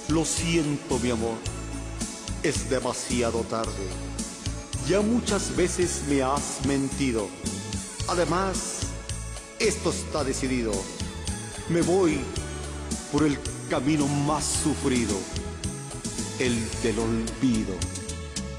Lo siento, mi amor, es demasiado tarde. Ya muchas veces me has mentido. Además, esto está decidido. Me voy por el camino más sufrido, el del olvido.